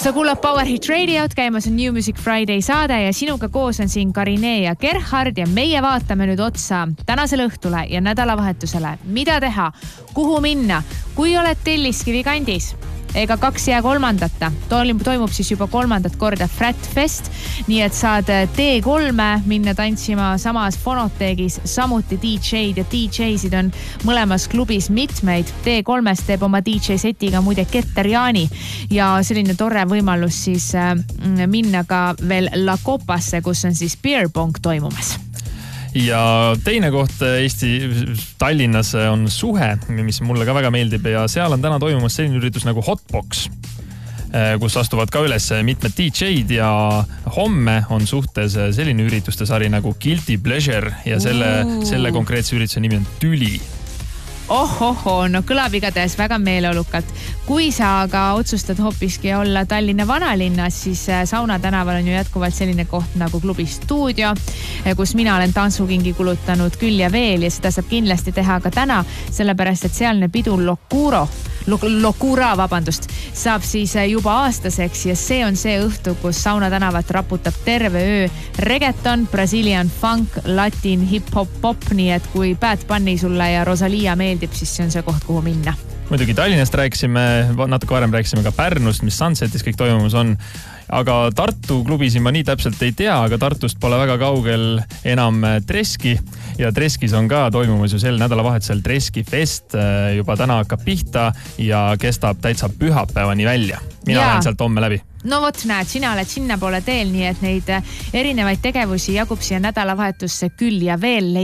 Sa kuulab Power Hit Radio't, käimas on New Music Friday saade ja sinuga koos on siin Karine ja Gerhard ja meie vaatame nüüd otsa tänasele õhtule ja nädalavahetusele. Mida teha? Kuhu minna? Kui oled Telliskivi kandis? Ega 2 ja 3. Toimub siis juba 3. korda Frat Fest, nii et saad T3 minna tantsima samas Fonoteegis, samuti DJ-d ja DJ-sid on mõlemas klubis mitmeid. T3-s teeb oma DJ-setiga muide Keter Jaani ja selline tore võimalus siis minna ka veel La Copasse, kus on siis beer pong toimumas. Ja teine koht Eesti Tallinnas on Suhe, mis mulle ka väga meeldib ja seal on täna toimumas selline üritus nagu Hotbox, kus astuvad ka üles mitmed DJ-d ja homme on suhtes selline ürituste sari nagu Guilty Pleasure ja selle konkreetse ürituse nimi on Tüli. No kõlab igatahes väga meeleolukalt. Kui sa aga otsustad hoopiski olla Tallinna vanalinnas, siis Sauna tänaval on ju jätkuvalt selline koht nagu klubi Stuudio, kus mina olen tantsukingi kulutanud küll ja veel ja seda saab kindlasti teha ka täna, sellepärast et sealne pidu Lokura saab siis juba aastaseks ja see on see õhtu, kus Sauna tänavat raputab terve öö reggaeton, Brazilian funk, latin, hip-hop, pop, nii et kui Bad Bunny sulle ja Rosalia meeldib, siis see on see koht, kuhu minna. Muidugi Tallinnast rääkisime, natuke varem rääkisime ka Pärnust, mis Sunsetis kõik toimumus on. Aga Tartu klubisi ma nii täpselt ei tea, aga Tartust pole väga kaugel enam Treski ja Treskis on ka toimumas ju sel nädalavahetusel Treski Fest, juba täna hakkab pihta ja kestab täitsa pühapäevani välja. Mina lähen sealt homme läbi. No vot, näed, sina oled sinna poole teel, nii et neid erinevaid tegevusi jagub siia nädalavahetusse küll ja veel